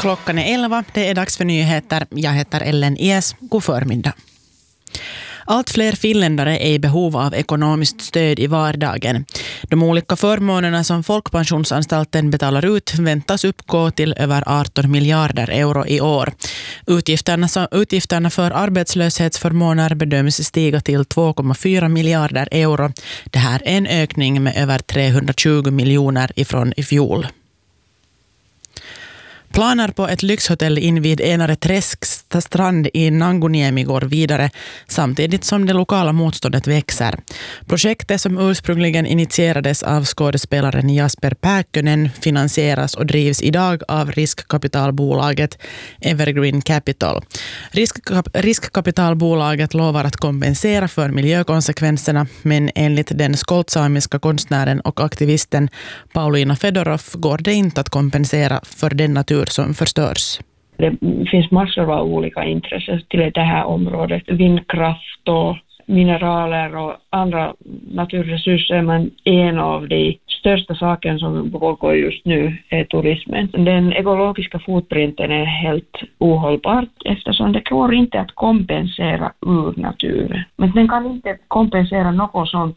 Klockan är 11, det är dags för nyheter. Jag heter Ellen Ies. God förmiddag. Allt fler finländare är i behov av ekonomiskt stöd i vardagen. De olika förmånerna som Folkpensionsanstalten betalar ut väntas uppgå till över 18 miljarder euro i år. Utgifterna för arbetslöshetsförmåner bedöms stiga till 2,4 miljarder euro. Det här är en ökning med över 320 miljoner ifrån i fjol. Planer på ett lyxhotell invid Enare Träsks strand i Nanguniemi går vidare samtidigt som det lokala motståndet växer. Projektet som ursprungligen initierades av skådespelaren Jasper Pääkkönen finansieras och drivs idag av riskkapitalbolaget Evergreen Capital. Riskkapitalbolaget lovar att kompensera för miljökonsekvenserna, men enligt den skottsamiska konstnären och aktivisten Paulina Fedorov går det inte att kompensera för den natur som förstörs. Det finns massor av olika intressen till det här området. Vindkraft och mineraler och andra naturresurser, men en av de största sakerna som pågår just nu är turismen. Den ekologiska fotprinten är helt ohållbar eftersom det går inte att kompensera ur naturen. Men den kan inte kompensera något sånt